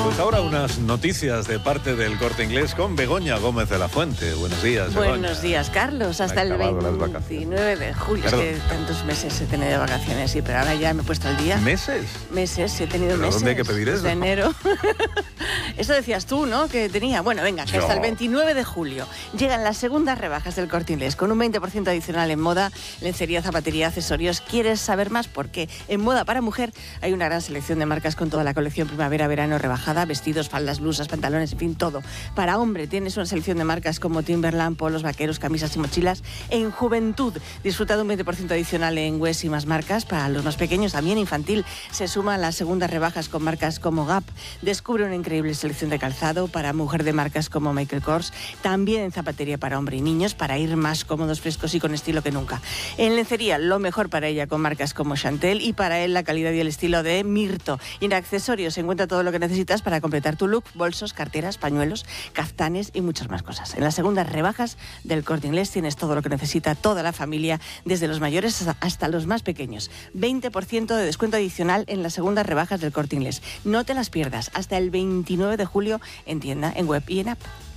Pues ahora unas noticias de parte del Corte Inglés con Begoña Gómez de la Fuente. Buenos días, Begoña. Buenos días, Carlos. Hasta el 29 de julio. Es que tantos meses he tenido de vacaciones, sí, pero ahora ya me he puesto al día. ¿Meses? Meses, he tenido ¿Pero meses. dónde hay que pedir eso? De enero. Eso decías tú, ¿no? Que tenía. Bueno, venga, que hasta el 29 de julio llegan las segundas rebajas del Corte Inglés con un 20% adicional en moda, lencería, zapatería, accesorios. ¿Quieres saber más? Porque en moda para mujer hay una gran selección de marcas con toda la colección primavera-verano rebajada, vestidos, faldas, blusas, pantalones, en fin, todo. Para hombre tienes una selección de marcas como Timberland, polos, vaqueros, camisas y mochilas. En juventud disfruta de un 20% adicional en West y más marcas. Para los más pequeños, también infantil, se suman las segundas rebajas con marcas como Gap. Descubre una increíble selección de calzado para mujer de marcas como Michael Kors. También en zapatería para hombre y niños para ir más cómodos, frescos y con estilo que nunca. En lencería, lo mejor para ella con marcas como Chantel y para él la calidad y el estilo de Mirto. Y en accesorios se encuentra todo lo que necesitas para completar tu look: bolsos, carteras, pañuelos, caftanes y muchas más cosas. En las segundas rebajas del Corte Inglés tienes todo lo que necesita toda la familia, desde los mayores hasta los más pequeños. 20% de descuento adicional en las segundas rebajas del Corte Inglés. No te las pierdas, hasta el 29 de julio en tienda, en web y en app.